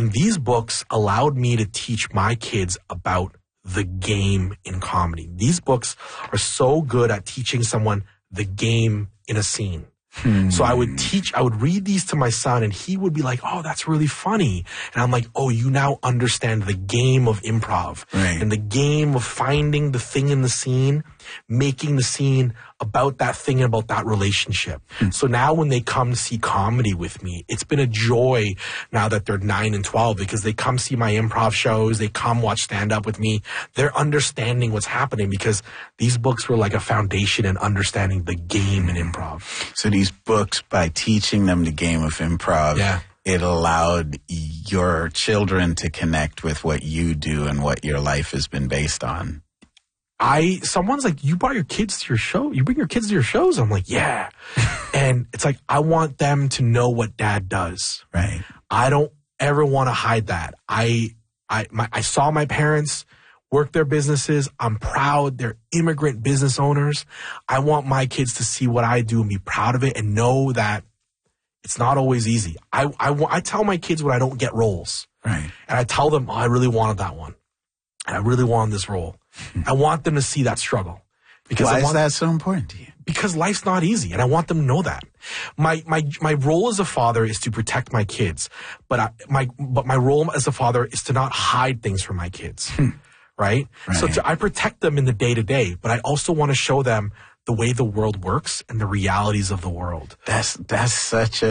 And these books allowed me to teach my kids about the game in comedy. These books are so good at teaching someone the game in a scene. So I would read these to my son and he would be like, oh, that's really funny. And I'm like, oh, you now understand the game of improv and the game of finding the thing in the scene, making the scene about that thing and about that relationship. So now when they come to see comedy with me, it's been a joy now that they're 9 and 12 because they come see my improv shows. They come watch stand up with me. They're understanding what's happening because these books were like a foundation in understanding the game in improv. So these books, by teaching them the game of improv, it allowed your children to connect with what you do and what your life has been based on. Someone's like, you brought your kids to your show? You bring your kids to your shows? I'm like, yeah. And it's like, I want them to know what dad does. Right. I don't ever want to hide that. I saw my parents work their businesses. I'm proud. They're immigrant business owners. I want my kids to see what I do and be proud of it and know that it's not always easy. I tell my kids when I don't get roles. Right. And I tell them, oh, I really wanted that one. And I really wanted this role. I want them to see that struggle. Because why is that so important to you? Because life's not easy, and I want them to know that. My role as a father is to protect my kids, but my role as a father is to not hide things from my kids, right? So I protect them in the day-to-day, but I also want to show them the way the world works and the realities of the world. That's such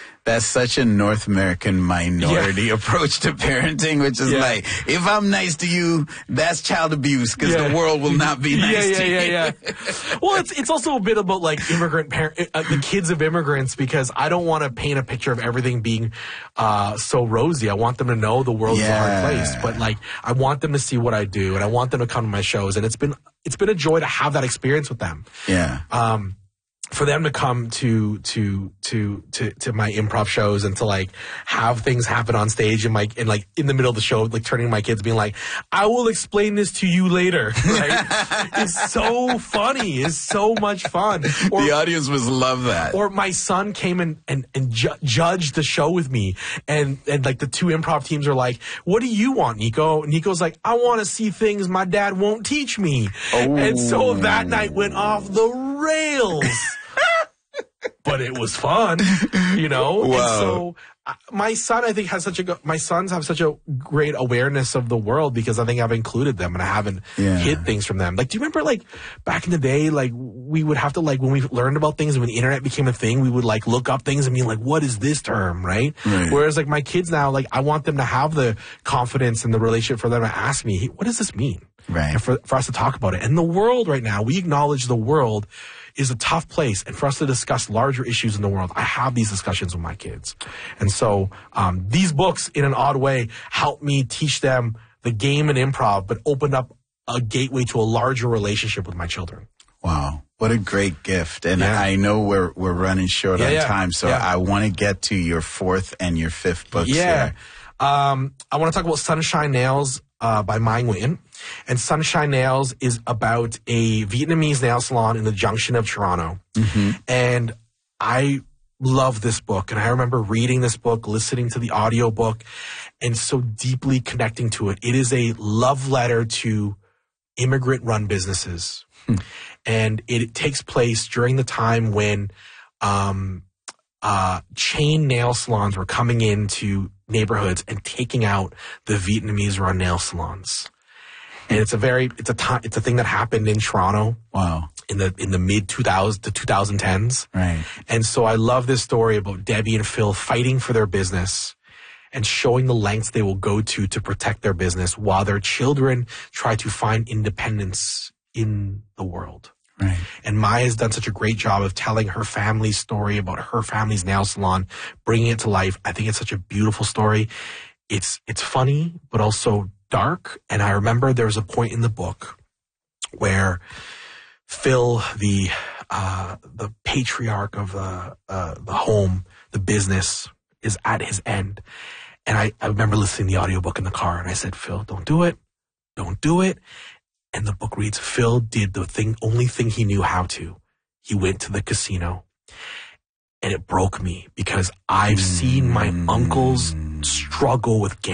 a North American minority approach to parenting, which is like, if I'm nice to you, that's child abuse because the world will not be nice to you. Well, it's also a bit about like the kids of immigrants, because I don't want to paint a picture of everything being so rosy. I want them to know the world is a hard place, but like I want them to see what I do, and I want them to come to my shows, and it's been a joy to have that experience with them. Yeah. For them to come to my improv shows and to like have things happen on stage and like in the middle of the show, like turning to my kids being like, I will explain this to you later. Right? It's so funny. It's so much fun. Or, the audience must love that. Or my son came and judged the show with me, and like the two improv teams are like, what do you want, Nico? And Nico's like, I want to see things my dad won't teach me. Oh. And so that night went off the rails. But it was fun, you know? Wow. And so my son, I think, my sons have such a great awareness of the world because I think I've included them and I haven't hid things from them. Like, do you remember, like, back in the day, like, we would have to, like, when we learned about things and when the internet became a thing, we would, like, look up things and be like, what is this term, right? Whereas, like, my kids now, like, I want them to have the confidence and the relationship for them to ask me, hey, what does this mean? Right. And for us to talk about it. And the world right now, we acknowledge the world is a tough place, and for us to discuss larger issues in the world, I have these discussions with my kids. And so these books, in an odd way, help me teach them the game and improv, but opened up a gateway to a larger relationship with my children. Wow. What a great gift. And I know we're running short on time, so I want to get to your fourth and your fifth books here. I want to talk about Sunshine Nails by Mai Nguyen. And Sunshine Nails is about a Vietnamese nail salon in the Junction of Toronto. And I love this book. And I remember reading this book, listening to the audiobook, and so deeply connecting to it. It is a love letter to immigrant-run businesses. And it takes place during the time when chain nail salons were coming into neighborhoods and taking out the Vietnamese-run nail salons. And it's a thing that happened in Toronto. Wow. In the mid 2000s to 2010s. Right. And so I love this story about Debbie and Phil fighting for their business and showing the lengths they will go to protect their business while their children try to find independence in the world. Right. And Maya has done such a great job of telling her family's story about her family's nail salon, bringing it to life. I think it's such a beautiful story. It's funny, but also dark. And I remember there was a point in the book where Phil, the patriarch of the home, the business, is at his end. And I remember listening to the audiobook in the car, and I said, Phil, don't do it. Don't do it. And the book reads, Phil did the only thing he knew how to. He went to the casino. And it broke me because I've seen my uncles struggle with gambling.